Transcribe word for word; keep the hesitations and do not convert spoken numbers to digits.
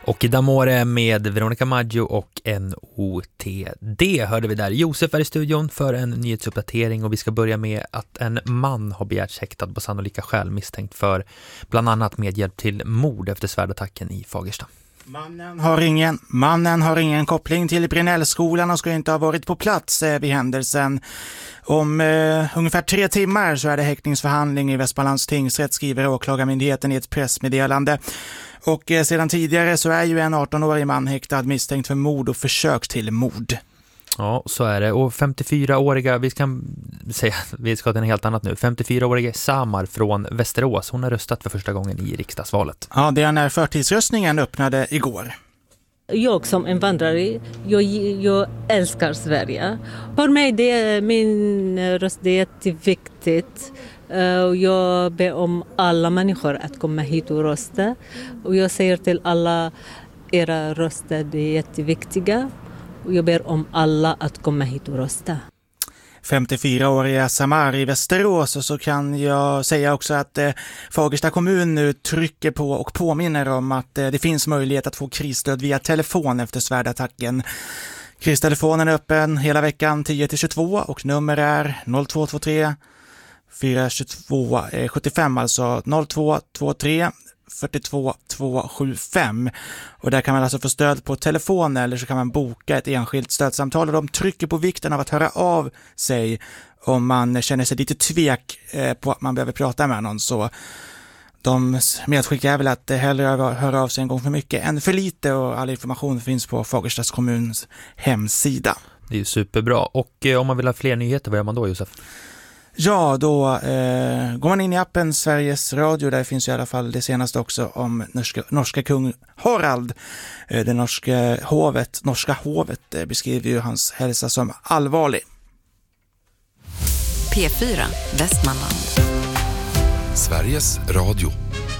Och D'Amore med Veronica Maggio och N O T D hörde vi där. Josef är i studion för en nyhetsuppdatering och vi ska börja med att en man har begärts häktad på sannolika skäl misstänkt för bland annat medhjälp till mord efter svärdattacken i Fagersta. Mannen har ingen, mannen har ingen koppling till Brinellskolan och ska inte ha varit på plats eh, vid händelsen. Om eh, ungefär tre timmar så är det häktningsförhandling i Västmanlands tingsrätt, skriver åklagarmyndigheten i ett pressmeddelande. Och eh, sedan tidigare så är ju en arton-årig man häktad misstänkt för mord och försök till mord. Ja, så är det. Och femtiofyraåriga, vi kan säga, vi ska till en helt annat nu. femtiofyraåriga Samar från Västerås, hon har röstat för första gången i riksdagsvalet. Ja, det är när förtidsröstningen öppnade igår. Jag som invandrare, jag, jag älskar Sverige. För mig det är min röst, det är jätteviktigt. Och jag ber om alla människor att komma hit och rösta. Och jag säger till alla, era röster det är jätteviktiga. Och jag ber om alla att komma hit och rösta. femtiofyraåriga Samar i Västerås, och så kan jag säga också att eh, Fagersta kommun nu trycker på och påminner om att eh, det finns möjlighet att få krisstöd via telefon efter svärdattacken. Kristelefonen är öppen hela veckan tio till tjugotvå och nummer är noll två två tre fyra två sju fem, alltså noll två två tre fyrtiotvå två sju fem, och där kan man alltså få stöd på telefon eller så kan man boka ett enskilt stödsamtal, och de trycker på vikten av att höra av sig om man känner sig lite tvek eh, på att man behöver prata med någon. Så de medskickar väl att hellre höra av sig en gång för mycket än för lite, och all information finns på Fagerstas kommuns hemsida. Det är ju superbra. Och eh, om man vill ha fler nyheter, vad gör man då, Josef? Ja, då eh, går man in i appen Sveriges Radio. Där finns i alla fall det senaste också om norska, norska kung Harald. Eh, det norska hovet, norska hovet eh, beskriver ju hans hälsa som allvarlig. P fyra Västmanland. Sveriges Radio.